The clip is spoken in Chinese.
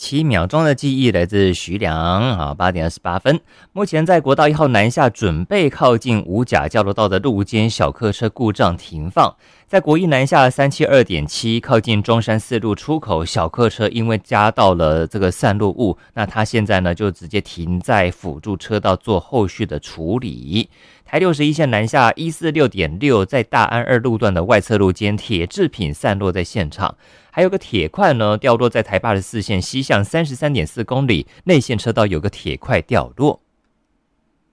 7秒钟的记忆来自徐良，8点28分。目前在国道1号南下准备靠近五甲交流道的路肩小客车故障停放，在国一南下372.7靠近中山4路出口，小客车因为加到了这个散落物，那它现在呢就直接停在辅助车道做后续的处理。台61线南下146.6，在大安2路段的外侧路间铁制品散落在现场，还有个铁块呢掉落在台84线西向33.4公里，内线车道有个铁块掉落。